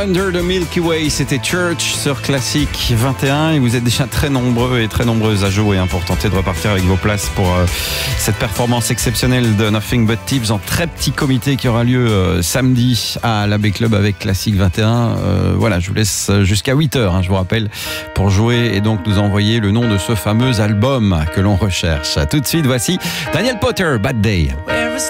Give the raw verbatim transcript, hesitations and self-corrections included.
Under the Milky Way, c'était Church sur Classic vingt et un et vous êtes déjà très nombreux et très nombreuses à jouer hein, pour tenter de repartir avec vos places pour euh, cette performance exceptionnelle de Nothing But Thieves en très petit comité qui aura lieu euh, samedi à l'A B Club avec Classic vingt et un. Euh, voilà, je vous laisse jusqu'à huit heures, hein, je vous rappelle, pour jouer et donc nous envoyer le nom de ce fameux album que l'on recherche. Tout de suite, voici Daniel Powter, Bad Day.